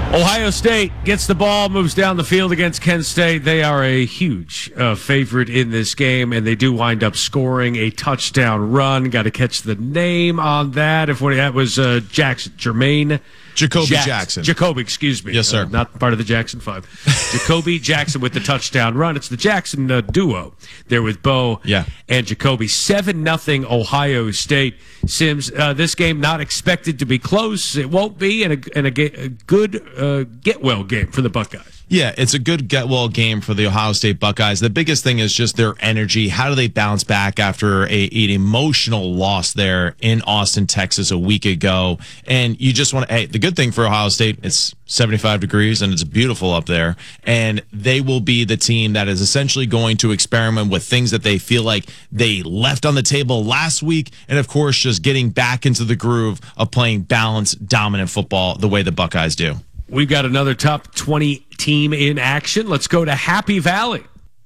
Ohio State gets the ball, moves down the field against Kent State. They are a huge favorite in this game, and they do wind up scoring a touchdown run. Got to catch the name on that. That was Jackson, Jacoby Jackson. Jacoby, excuse me. Yes, sir. Not part of the Jackson 5. Jacoby Jackson with the touchdown run. It's the Jackson duo there with Bo and Jacoby. 7-0 Ohio State. Sims, this game not expected to be close. It won't be, and a good get-well game for the Buckeyes. Yeah, it's a good get-well game for the Ohio State Buckeyes. The biggest thing is just their energy. How do they bounce back after an emotional loss there in Austin, Texas a week ago? And you just want to, the good thing for Ohio State, it's 75 degrees and it's beautiful up there. And they will be the team that is essentially going to experiment with things that they feel like they left on the table last week. And of course, just getting back into the groove of playing balanced, dominant football the way the Buckeyes do. We've got another top 20 team in action. Let's go to Happy Valley.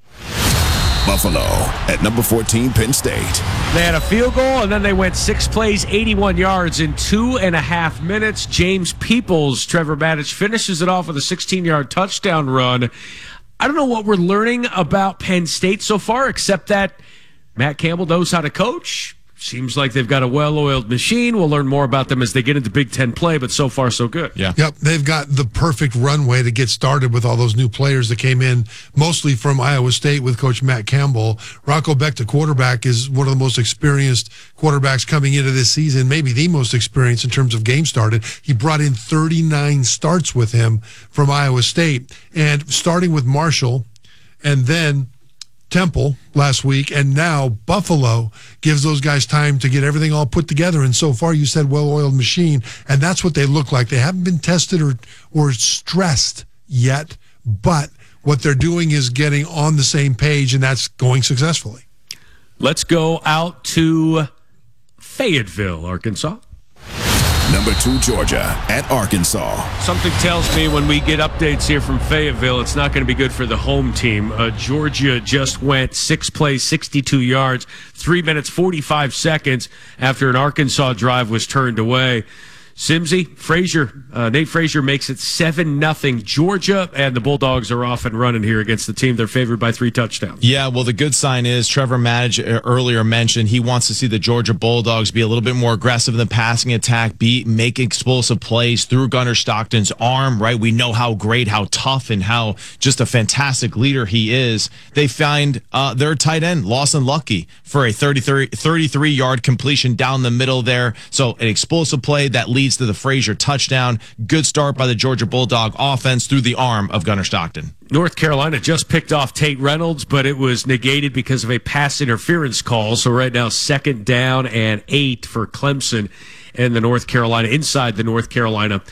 Buffalo at number 14, Penn State. They had a field goal, and then they went 6 plays, 81 yards in 2.5 minutes. James Peoples, Trevor Maddich, finishes it off with a 16-yard touchdown run. I don't know what we're learning about Penn State so far, except that Matt Campbell knows how to coach. Seems like they've got a well-oiled machine. We'll learn more about them as they get into Big Ten play, but so far, so good. Yeah. Yep, they've got the perfect runway to get started with all those new players that came in, mostly from Iowa State with Coach Matt Campbell. Rocco Beck, the quarterback, is one of the most experienced quarterbacks coming into this season, maybe the most experienced in terms of game started. He brought in 39 starts with him from Iowa State, and starting with Marshall, and then Temple last week, and now Buffalo gives those guys time to get everything all put together. And so far, you said well-oiled machine, and that's what they look like. They haven't been tested or stressed yet, but what they're doing is getting on the same page, and that's going successfully. Let's go out to Fayetteville, Arkansas. Number 2, Georgia at Arkansas. Something tells me when we get updates here from Fayetteville, it's not going to be good for the home team. Georgia just went 6 plays, 62 yards, 3 minutes, 45 seconds after an Arkansas drive was turned away. Simsy, Nate Frazier makes it 7-0 Georgia, and the Bulldogs are off and running here against the team. They're favored by 3 touchdowns. Yeah, well, the good sign is Trevor Maddich earlier mentioned he wants to see the Georgia Bulldogs be a little bit more aggressive in the passing attack, make explosive plays through Gunnar Stockton's arm, right? We know how great, how tough, and how just a fantastic leader he is. They find their tight end, Lawson Lucky, for a 33-yard completion down the middle there. So an explosive play that leads to the Frazier touchdown. Good start by the Georgia Bulldog offense through the arm of Gunnar Stockton. North Carolina just picked off Tate Reynolds, but it was negated because of a pass interference call. So right now, 2nd down and 8 for Clemson and the North Carolina, inside the North Carolina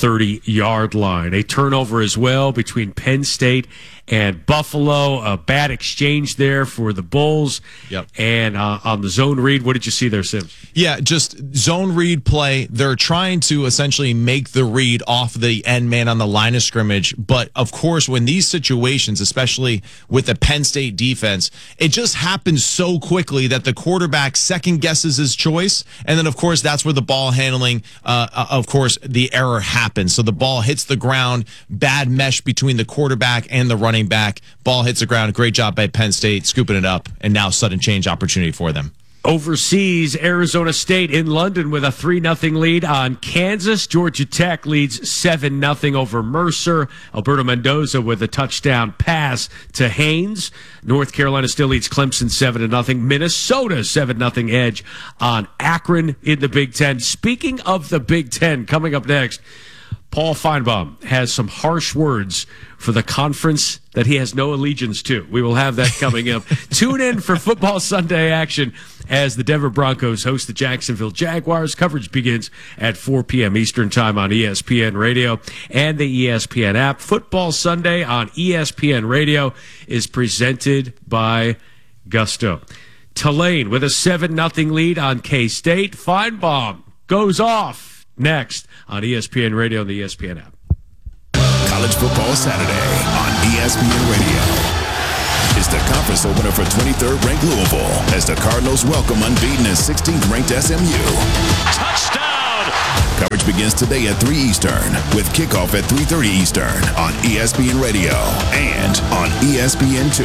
30-yard line. A turnover as well between Penn State and Buffalo. A bad exchange there for the Bulls. Yep. And on the zone read, what did you see there, Sims? Yeah, just zone read play. They're trying to essentially make the read off the end man on the line of scrimmage. But, of course, when these situations, especially with the Penn State defense, it just happens so quickly that the quarterback second guesses his choice. And then, of course, that's where the ball handling, of course, the error happens. So the ball hits the ground, bad mesh between the quarterback and the running back. Ball hits the ground. Great job by Penn State scooping it up, and now sudden change opportunity for them. Overseas, Arizona State in London with a 3-0 lead on Kansas. Georgia Tech leads 7-0 over Mercer. Alberto Mendoza with a touchdown pass to Haynes. North Carolina still leads Clemson 7-0. Minnesota 7-0 edge on Akron in the Big Ten. Speaking of the Big Ten, coming up next, Paul Feinbaum has some harsh words for the conference that he has no allegiance to. We will have that coming up. Tune in for Football Sunday action as the Denver Broncos host the Jacksonville Jaguars. Coverage begins at 4 p.m. Eastern Time on ESPN Radio and the ESPN app. Football Sunday on ESPN Radio is presented by Gusto. Tulane with a 7-0 lead on K-State. Feinbaum goes off next on ESPN Radio and the ESPN app. College Football Saturday on ESPN Radio. It's the conference opener for 23rd ranked Louisville as the Cardinals welcome unbeaten and 16th ranked SMU. Touchdown! Coverage begins today at 3 Eastern with kickoff at 3:30 Eastern on ESPN Radio and on ESPN2.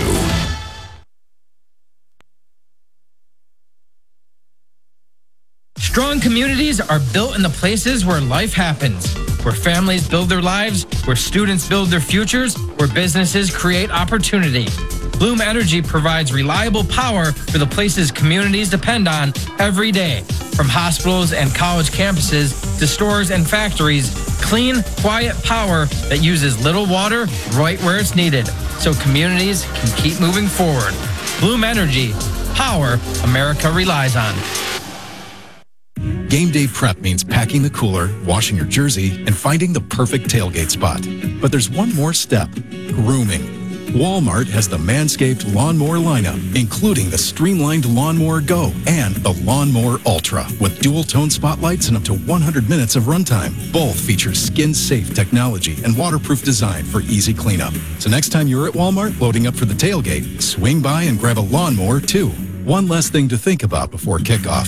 Strong communities are built in the places where life happens, where families build their lives, where students build their futures, where businesses create opportunity. Bloom Energy provides reliable power for the places communities depend on every day. From hospitals and college campuses to stores and factories, clean, quiet power that uses little water right where it's needed, so communities can keep moving forward. Bloom Energy, power America relies on. Game day prep means packing the cooler, washing your jersey, and finding the perfect tailgate spot. But there's one more step: grooming. Walmart has the Manscaped Lawnmower lineup, including the Streamlined Lawnmower Go and the Lawnmower Ultra, with dual-tone spotlights and up to 100 minutes of runtime. Both feature skin-safe technology and waterproof design for easy cleanup. So next time you're at Walmart loading up for the tailgate, swing by and grab a lawnmower too. One less thing to think about before kickoff.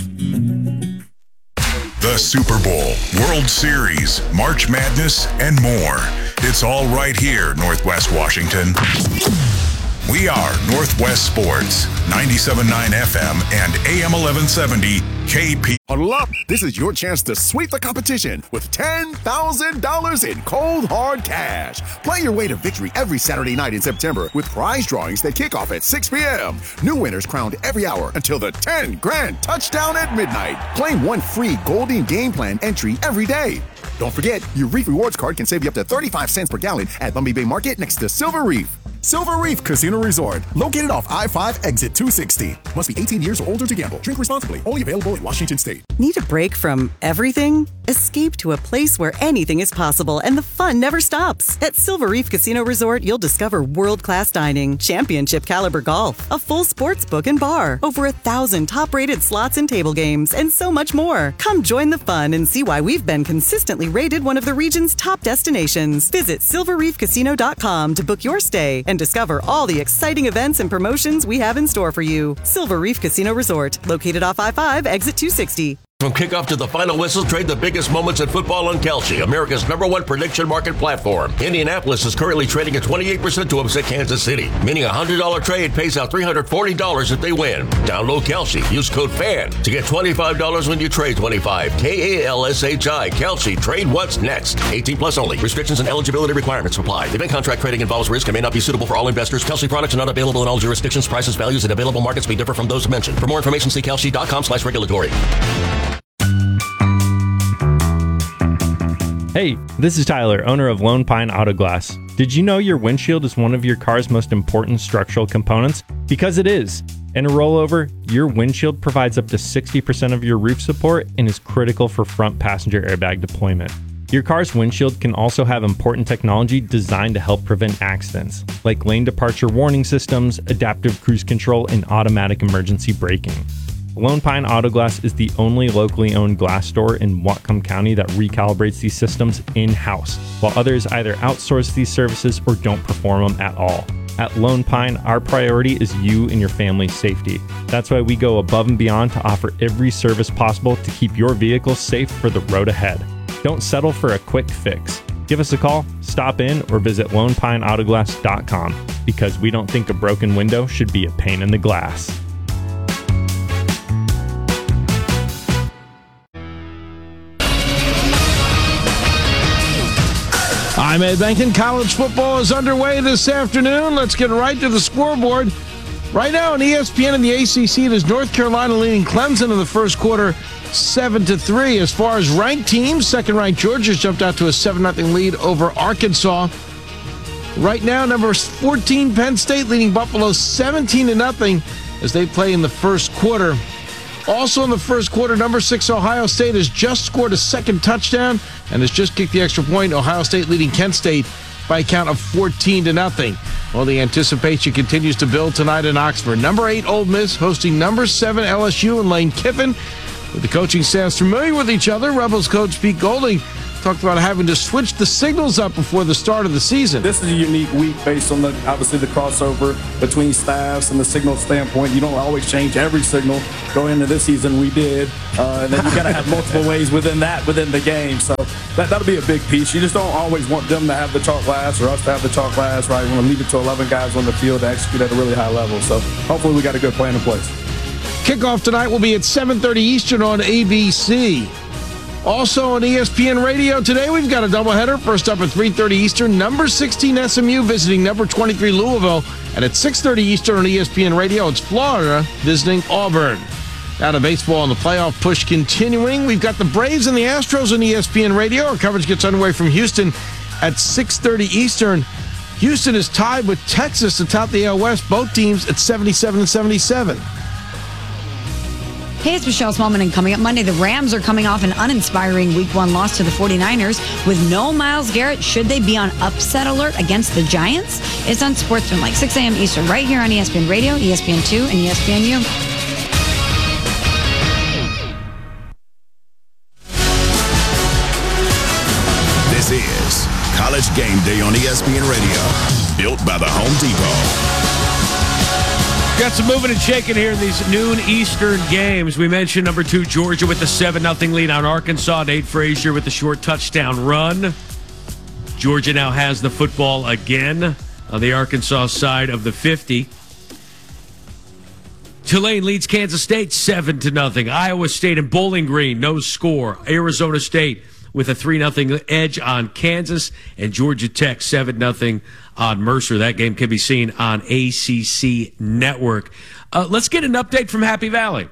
The Super Bowl, World Series, March Madness, and more. It's all right here, Northwest Washington. We are Northwest Sports, 97.9 FM and AM 1170 KP. Huddle up. This is your chance to sweep the competition with $10,000 in cold, hard cash. Play your way to victory every Saturday night in September with prize drawings that kick off at 6 p.m. New winners crowned every hour until the 10 grand touchdown at midnight. Claim one free Golden Game Plan entry every day. Don't forget, your Reef Rewards card can save you up to 35 cents per gallon at Lumby Bay Market next to Silver Reef. Silver Reef Casino Resort, located off I-5 exit 260. Must be 18 years or older to gamble. Drink responsibly. Only available in Washington State. Need a break from everything? Escape to a place where anything is possible and the fun never stops. At Silver Reef Casino Resort, you'll discover world-class dining, championship caliber golf, a full sports book and bar, over 1,000 top-rated slots and table games, and so much more. Come join the fun and see why we've been consistently rated one of the region's top destinations. Visit silverreefcasino.com to book your stay and discover all the exciting events and promotions we have in store for you. Silver Reef Casino Resort, located off I-5, exit 260. From kickoff to the final whistle, trade the biggest moments in football on Kalshi, America's #1 prediction market platform. Indianapolis is currently trading at 28% to upset Kansas City, meaning a $100 trade pays out $340 if they win. Download Kalshi. Use code FAN to get $25 when you trade 25. KALSHI. Kalshi. Trade what's next. 18 plus only. Restrictions and eligibility requirements apply. Event contract trading involves risk and may not be suitable for all investors. Kalshi products are not available in all jurisdictions. Prices, values, and available markets may differ from those mentioned. For more information, see kalshi.com/regulatory. Hey, this is Tyler, owner of Lone Pine Auto Glass. Did you know your windshield is one of your car's most important structural components? Because it is. In a rollover, your windshield provides up to 60% of your roof support and is critical for front passenger airbag deployment. Your car's windshield can also have important technology designed to help prevent accidents, like lane departure warning systems, adaptive cruise control, and automatic emergency braking. Lone Pine Auto Glass is the only locally owned glass store in Whatcom County that recalibrates these systems in-house, while others either outsource these services or don't perform them at all. At Lone Pine, our priority is you and your family's safety. That's why we go above and beyond to offer every service possible to keep your vehicle safe for the road ahead. Don't settle for a quick fix. Give us a call, stop in, or visit lonepineautoglass.com, because we don't think a broken window should be a pain in the glass. I'm Ed Benton. College football is underway this afternoon. Let's get right to the scoreboard. Right now on ESPN and the ACC, it is North Carolina leading Clemson in the first quarter 7-3. As far as ranked teams, second-ranked Georgia's jumped out to a 7-0 lead over Arkansas. Right now, number 14 Penn State leading Buffalo 17-0 as they play in the first quarter. Also in the first quarter, number 6 Ohio State has just scored a second touchdown and has just kicked the extra point. Ohio State leading Kent State by a count of 14-0. Well, the anticipation continues to build tonight in Oxford. Number 8 Ole Miss hosting number 7 LSU and Lane Kiffin. With the coaching staffs familiar with each other, Rebels coach Pete Golding talked about having to switch the signals up before the start of the season. This is a unique week based on obviously the crossover between staffs and the signal standpoint. You don't always change every signal. Going into this season, we did. And then you got to have multiple ways within the game. So that'll be a big piece. You just don't always want them to have the chalk last or us to have the chalk last, right? You want to leave it to 11 guys on the field to execute at a really high level. So hopefully we got a good plan in place. Kickoff tonight will be at 7:30 Eastern on ABC. Also on ESPN Radio today, we've got a doubleheader. First up at 3:30 Eastern, number 16 SMU visiting number 23 Louisville. And at 6:30 Eastern on ESPN Radio, it's Florida visiting Auburn. Now to baseball and the playoff push continuing. We've got the Braves and the Astros on ESPN Radio. Our coverage gets underway from Houston at 6:30 Eastern. Houston is tied with Texas atop the AL West, both teams at 77 and 77. Hey, it's Michelle Smallman, and coming up Monday, the Rams are coming off an uninspiring Week 1 loss to the 49ers. With no Myles Garrett, should they be on upset alert against the Giants? It's on Sportsman, like 6 a.m. Eastern, right here on ESPN Radio, ESPN2, and ESPNU. This is College Game Day on ESPN Radio, built by the Home Depot. Got some moving and shaking here in these noon Eastern games. We mentioned number 2, Georgia with the 7-0 lead on Arkansas. Nate Frazier with the short touchdown run. Georgia now has the football again on the Arkansas side of the 50. Tulane leads Kansas State 7-0. Iowa State and Bowling Green, no score. Arizona State with a 3-0 edge on Kansas, and Georgia Tech 7-0 on Mercer. That game can be seen on ACC Network. Let's get an update from Happy Valley.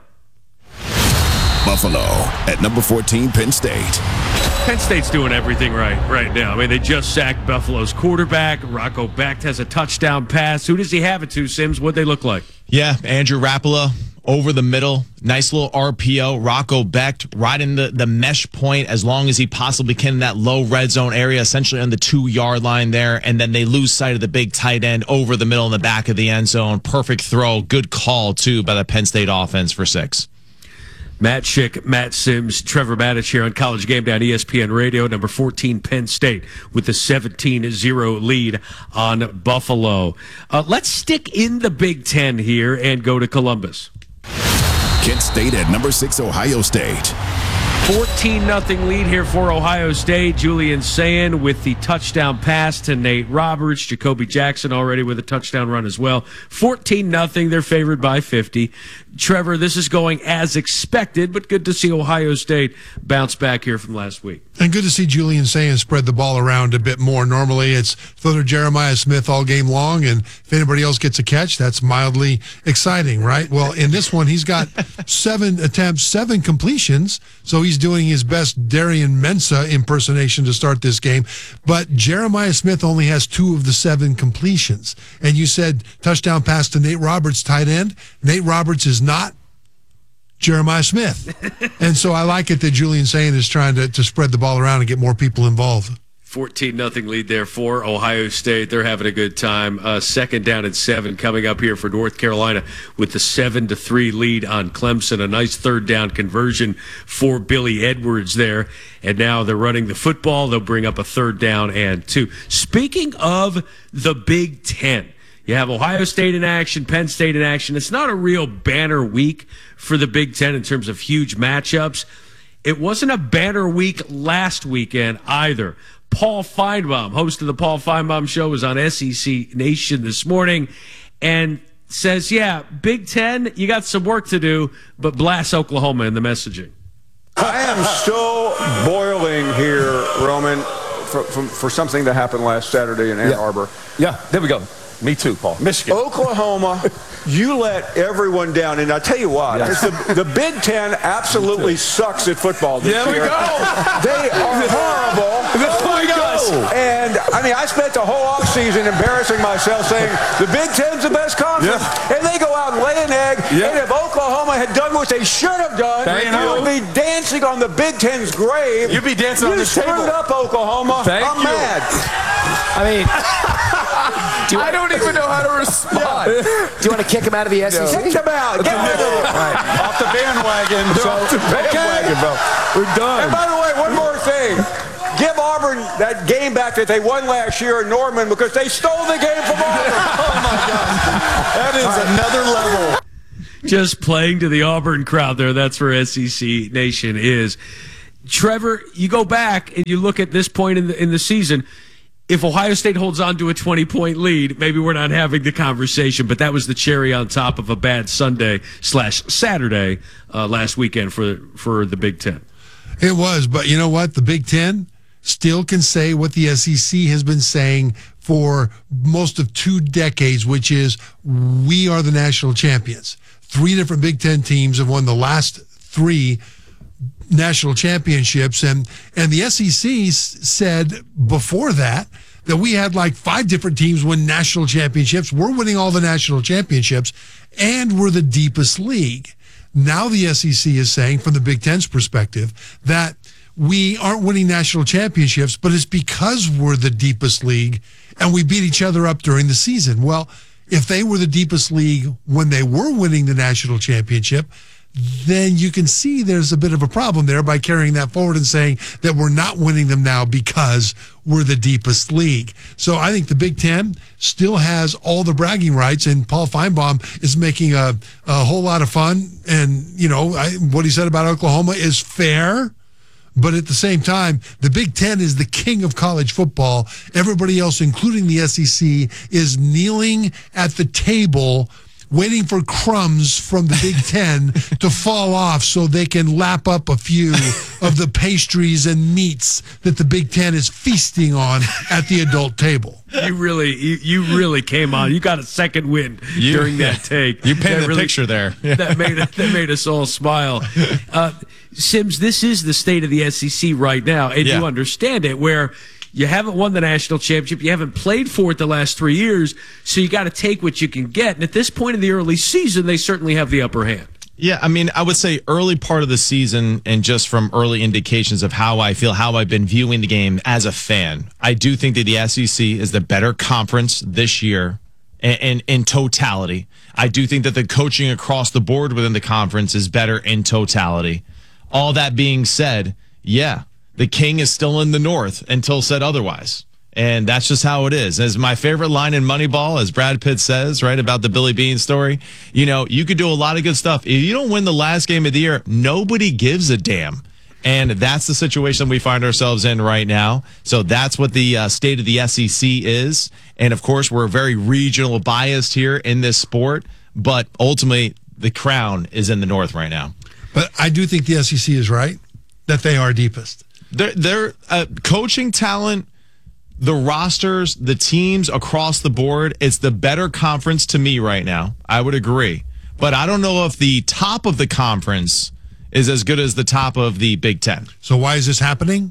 Buffalo at number 14, Penn State. Penn State's doing everything right now. I mean, they just sacked Buffalo's quarterback. Rocco Becht has a touchdown pass. Who does he have it to, Sims? What'd they look like? Yeah, Andrew Rapala over the middle. Nice little RPO. Rocco Becht right in the mesh point as long as he possibly can in that low red zone area, essentially on the 2-yard line there. And then they lose sight of the big tight end over the middle in the back of the end zone. Perfect throw. Good call, too, by the Penn State offense for 6. Matt Schick, Matt Sims, Trevor Maddich here on College Game Day on ESPN Radio. Number 14, Penn State with the 17-0 lead on Buffalo. Let's stick in the Big Ten here and go to Columbus. Kent State at number 6, Ohio State. 14-0 lead here for Ohio State. Julian Sayin with the touchdown pass to Nate Roberts. Jacoby Jackson already with a touchdown run as well. 14-0. They're favored by 50. Trevor, this is going as expected, but good to see Ohio State bounce back here from last week. And good to see Julian Sayin spread the ball around a bit more. Normally it's throw to Jeremiah Smith all game long, and if anybody else gets a catch, that's mildly exciting, right? Well, in this one, he's got 7 attempts, 7 completions, so he's doing his best Darian Mensah impersonation to start this game. But Jeremiah Smith only has 2 of the 7 completions. And you said touchdown pass to Nate Roberts, tight end. Nate Roberts is not Jeremiah Smith. And so I like it that Julian Sayin is trying to spread the ball around and get more people involved. 14-0 lead there for Ohio State. They're having a good time. 2nd down and 7 coming up here for North Carolina with the 7-3 lead on Clemson. A nice 3rd down conversion for Billy Edwards there. And now they're running the football. They'll bring up a 3rd down and 2. Speaking of the Big Ten, you have Ohio State in action, Penn State in action. It's not a real banner week for the Big Ten in terms of huge matchups. It wasn't a banner week last weekend either. Paul Feinbaum, host of the Paul Feinbaum Show, was on SEC Nation this morning and says, yeah, Big Ten, you got some work to do, but blast Oklahoma in the messaging. I am still boiling here, Roman, for something that happened last Saturday in Ann Arbor. Yeah, there we go. Me too, Paul. Michigan. Oklahoma, you let everyone down. And I'll tell you why. Yes. The Big Ten absolutely sucks at football this year. There we go. They are horrible. And, I mean, I spent the whole offseason embarrassing myself saying the Big Ten's the best conference. Yeah. And they go out and lay an egg. Yeah. And if Oklahoma had done what they should have done, you would be dancing on the Big Ten's grave. You'd be dancing on the table. You screwed up, Oklahoma. I'm mad. I mean, I don't even know how to respond. Do you want to kick him out of the SEC? Kick him out. Get rid of him. Right. Off the bandwagon. Off the bandwagon, bro. We're done. And by the way, one more thing. give Auburn that game back that they won last year in Norman because they stole the game from Auburn. Oh, my God. That is another level. Just playing to the Auburn crowd there. That's where SEC Nation is. Trevor, you go back and you look at this point in the season. If Ohio State holds on to a 20-point lead, maybe we're not having the conversation, but that was the cherry on top of a bad Sunday/Saturday last weekend for the Big Ten. It was, but you know what? The Big Ten still can say what the SEC has been saying for most of 2 decades, which is we are the national champions. 3 different Big Ten teams have won the last 3 national championships, and the SEC said before that we had like 5 different teams win national championships. We're winning all the national championships, and we're the deepest league. Now the SEC is saying, from the Big Ten's perspective, that we aren't winning national championships, but it's because we're the deepest league and we beat each other up during the season. Well, if they were the deepest league when they were winning the national championship, then you can see there's a bit of a problem there by carrying that forward and saying that we're not winning them now because we're the deepest league. So I think the Big Ten still has all the bragging rights, and Paul Feinbaum is making a whole lot of fun. And, you know, what he said about Oklahoma is fair. But at the same time, the Big Ten is the king of college football. Everybody else, including the SEC, is kneeling at the table waiting for crumbs from the Big Ten to fall off so they can lap up a few of the pastries and meats that the Big Ten is feasting on at the adult table. You really came on. You got a second win during that take. You painted a picture there. Yeah. That made us all smile. Sims, this is the state of the SEC right now, and you understand it, where you haven't won the national championship. You haven't played for it the last 3 years, so you got to take what you can get. And at this point in the early season, they certainly have the upper hand. Yeah, I mean, I would say early part of the season, and just from early indications of how I feel, how I've been viewing the game as a fan, I do think that the SEC is the better conference this year and in totality. I do think that the coaching across the board within the conference is better in totality. All that being said, yeah, the king is still in the north until said otherwise. And that's just how it is. As my favorite line in Moneyball, as Brad Pitt says, right, about the Billy Beane story, you know, you could do a lot of good stuff. If you don't win the last game of the year, nobody gives a damn. And that's the situation we find ourselves in right now. So that's what the state of the SEC is. And, of course, we're very regional biased here in this sport. But ultimately, the crown is in the north right now. But I do think the SEC is right, that they are deepest. They're coaching talent, the rosters, the teams across the board. It's the better conference to me right now. I would agree. But I don't know if the top of the conference is as good as the top of the Big Ten. So why is this happening?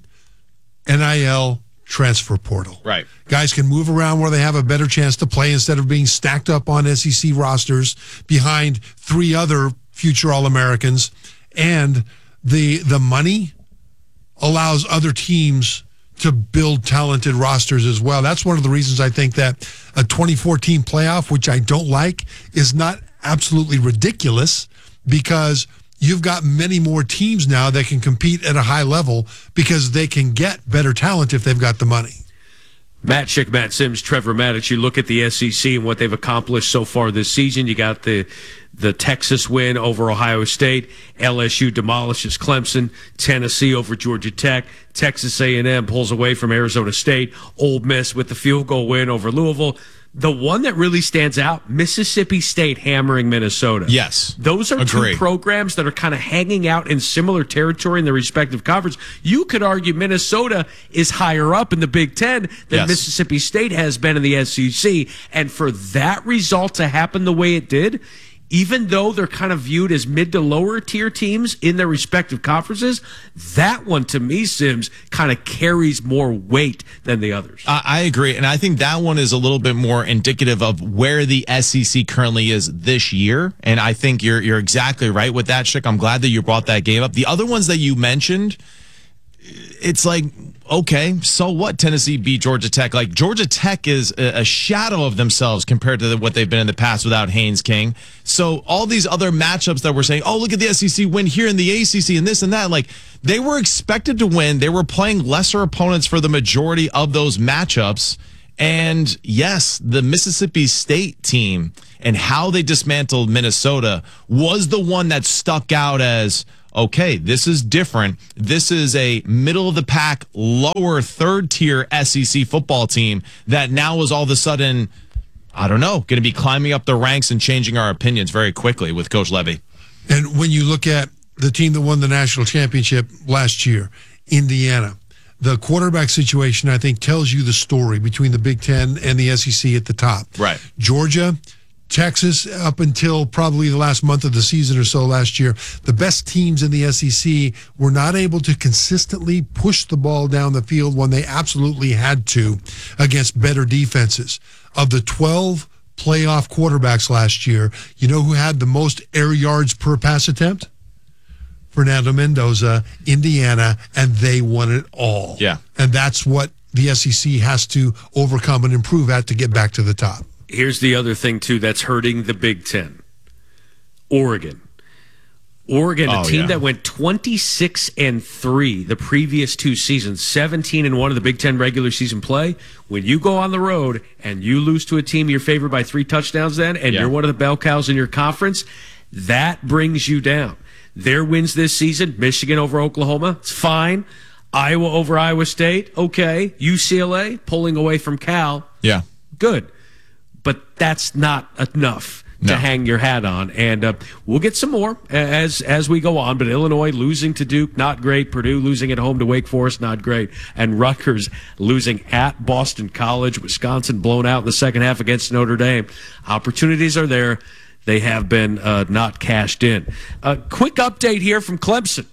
NIL transfer portal. Right. Guys can move around where they have a better chance to play instead of being stacked up on SEC rosters behind 3 other future All-Americans. And the money allows other teams to build talented rosters as well. That's one of the reasons I think that a 2014 playoff, which I don't like, is not absolutely ridiculous, because you've got many more teams now that can compete at a high level because they can get better talent if they've got the money. Matt Schick, Matt Sims, Trevor Maddox, you look at the SEC and what they've accomplished so far this season. You got the Texas win over Ohio State. LSU demolishes Clemson. Tennessee over Georgia Tech. Texas A&M pulls away from Arizona State. Ole Miss with the field goal win over Louisville. The one that really stands out, Mississippi State hammering Minnesota. Yes. Those are Agree. 2 programs that are kind of hanging out in similar territory in their respective conference. You could argue Minnesota is higher up in the Big Ten than Mississippi State has been in the SEC. And for that result to happen the way it did, even though they're kind of viewed as mid to lower tier teams in their respective conferences, that one, to me, Sims, kind of carries more weight than the others. I agree. And I think that one is a little bit more indicative of where the SEC currently is this year. And I think you're exactly right with that, Schick. I'm glad that you brought that game up. The other ones that you mentioned, it's like, okay, so what? Tennessee beat Georgia Tech. Like, Georgia Tech is a shadow of themselves compared to what they've been in the past without Haynes King. So all these other matchups that we're saying, oh, look at the SEC win here in the ACC and this and that, like, they were expected to win. They were playing lesser opponents for the majority of those matchups. And yes, the Mississippi State team and how they dismantled Minnesota was the one that stuck out as, okay, this is different. This is a middle-of-the-pack, lower third-tier SEC football team that now is all of a sudden, I don't know, going to be climbing up the ranks and changing our opinions very quickly with Coach Levy. And when you look at the team that won the national championship last year, Indiana, the quarterback situation, I think, tells you the story between the Big Ten and the SEC at the top. Right. Georgia, Texas, up until probably the last month of the season or so last year, the best teams in the SEC were not able to consistently push the ball down the field when they absolutely had to against better defenses. Of the 12 playoff quarterbacks last year, you know who had the most air yards per pass attempt? Fernando Mendoza, Indiana, and they won it all. Yeah. And that's what the SEC has to overcome and improve at to get back to the top. Here's the other thing, too, that's hurting the Big Ten. Oregon, a team that went 26-3 the previous two seasons, 17-1 of the Big Ten regular season play. When you go on the road and you lose to a team you're favored by 3 touchdowns then, and you're one of the bell cows in your conference, that brings you down. Their wins this season, Michigan over Oklahoma, it's fine. Iowa over Iowa State, okay. UCLA pulling away from Cal, good. But that's not enough to hang your hat on. And we'll get some more as we go on. But Illinois losing to Duke, not great. Purdue losing at home to Wake Forest, not great. And Rutgers losing at Boston College. Wisconsin blown out in the second half against Notre Dame. Opportunities are there. They have been not cashed in. A quick update here from Clemson.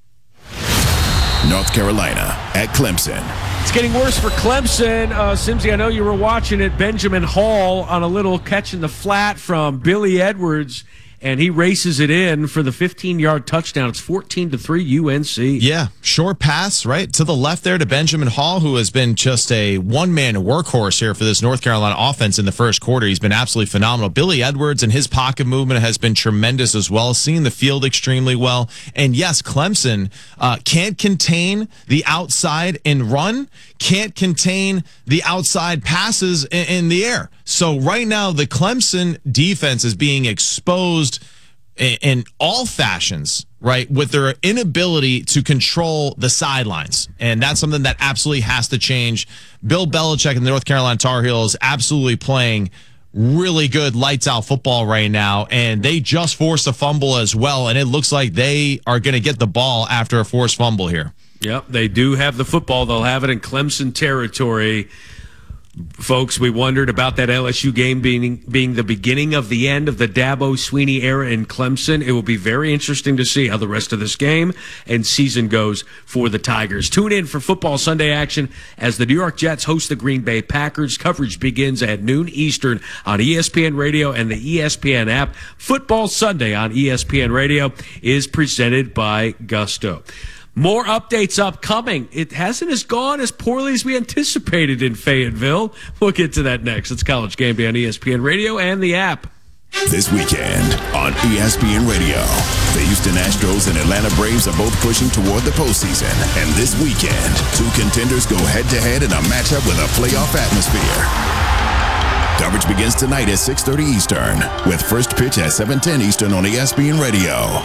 North Carolina at Clemson. It's getting worse for Clemson. Simsy, I know you were watching it. Benjamin Hall on a little catch in the flat from Billy Edwards, and he races it in for the 15-yard touchdown. It's 14-3 UNC. Yeah, short pass right to the left there to Benjamin Hall, who has been just a one-man workhorse here for this North Carolina offense in the first quarter. He's been absolutely phenomenal. Billy Edwards and his pocket movement has been tremendous as well, seeing the field extremely well. And yes, Clemson can't contain the outside and run, can't contain the outside passes in the air. So right now, the Clemson defense is being exposed in all fashions, right, with their inability to control the sidelines. And that's something that absolutely has to change. Bill Belichick and the North Carolina Tar Heels absolutely playing really good lights-out football right now, and they just forced a fumble as well, and it looks like they are going to get the ball after a forced fumble here. Yep, they do have the football. They'll have it in Clemson territory. Folks, we wondered about that LSU game being the beginning of the end of the Dabo Swinney era in Clemson. It will be very interesting to see how the rest of this game and season goes for the Tigers. Tune in for Football Sunday action as the New York Jets host the Green Bay Packers. Coverage begins at noon Eastern on ESPN Radio and the ESPN app. Football Sunday on ESPN Radio is presented by Gusto. More updates upcoming. It hasn't as gone as poorly as we anticipated in Fayetteville. We'll get to that next. It's College Game Day on ESPN Radio and the app. This weekend on ESPN Radio, the Houston Astros and Atlanta Braves are both pushing toward the postseason. And this weekend, 2 contenders go head-to-head in a matchup with a playoff atmosphere. Coverage begins tonight at 6:30 Eastern, with first pitch at 7:10 Eastern on ESPN Radio.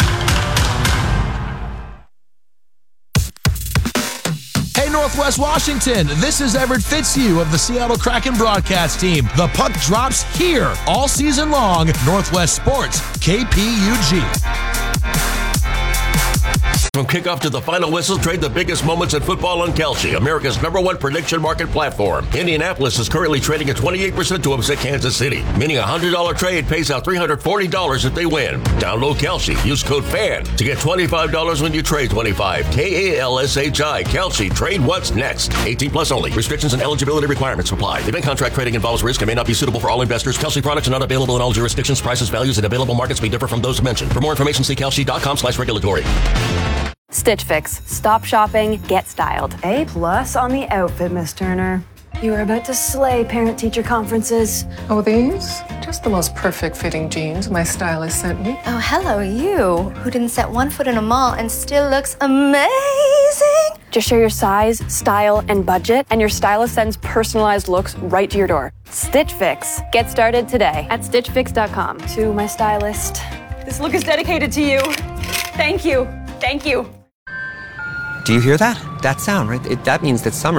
Northwest Washington, this is Everett Fitzhugh of the Seattle Kraken broadcast team. The puck drops here all season long. Northwest Sports, KPUG. From kickoff to the final whistle, trade the biggest moments in football on Kalshi, America's #1 prediction market platform. Indianapolis is currently trading at 28% to upset Kansas City, meaning a $100 trade pays out $340 if they win. Download Kalshi. Use code FAN to get $25 when you trade 25. KALSHI. Kalshi. Trade what's next. 18 plus only. Restrictions and eligibility requirements apply. Event contract trading involves risk and may not be suitable for all investors. Kalshi products are not available in all jurisdictions. Prices, values, and available markets may differ from those mentioned. For more information, see kalshi.com/regulatory. Stitch Fix. Stop shopping, get styled. A+ on the outfit, Miss Turner. You are about to slay parent-teacher conferences. Oh, these? Just the most perfect fitting jeans my stylist sent me. Oh, hello, you, who didn't set one foot in a mall and still looks amazing. Just share your size, style, and budget, and your stylist sends personalized looks right to your door. Stitch Fix. Get started today at StitchFix.com. To my stylist, this look is dedicated to you. Thank you. Thank you. Do you hear that? That sound, right? That means that summer